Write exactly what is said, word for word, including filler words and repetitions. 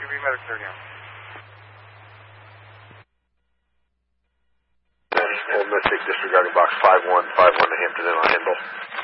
three medic thirty on. And Mystic disregarding box five one five one to Hampton Inn on Handle.